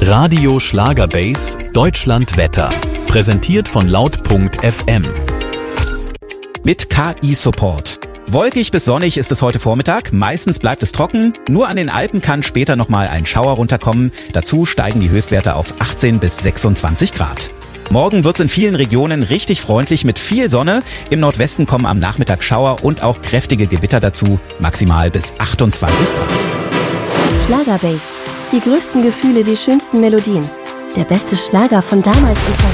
Radio Schlagerbase Deutschland Wetter. Präsentiert von laut.fm. Mit KI-Support. Wolkig bis sonnig ist es heute Vormittag, meistens bleibt es trocken, nur an den Alpen kann später nochmal ein Schauer runterkommen, dazu steigen die Höchstwerte auf 18 bis 26 Grad. Morgen wird es in vielen Regionen richtig freundlich mit viel Sonne, im Nordwesten kommen am Nachmittag Schauer und auch kräftige Gewitter dazu, maximal bis 28 Grad. Schlagerbase, die größten Gefühle, die schönsten Melodien, der beste Schlager von damals und heute.